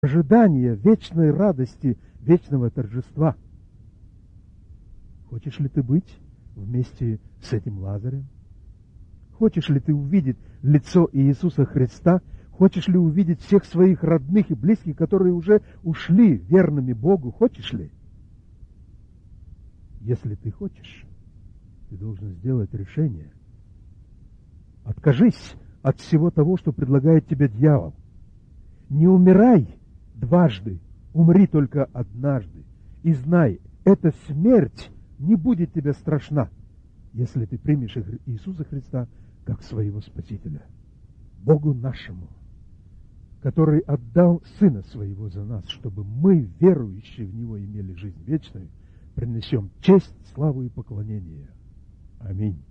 ожидания вечной радости, вечного торжества. Хочешь ли ты быть вместе с этим Лазарем? Хочешь ли ты увидеть лицо Иисуса Христа? Хочешь ли увидеть всех своих родных и близких, которые уже ушли верными Богу? Хочешь ли? Если ты хочешь, ты должен сделать решение. Откажись от всего того, что предлагает тебе дьявол. Не умирай дважды, умри только однажды. И знай, эта смерть не будет тебе страшна, если ты примешь Иисуса Христа как своего Спасителя. Богу нашему, который отдал Сына Своего за нас, чтобы мы, верующие в Него, имели жизнь вечную, принесем честь, славу и поклонение. Аминь.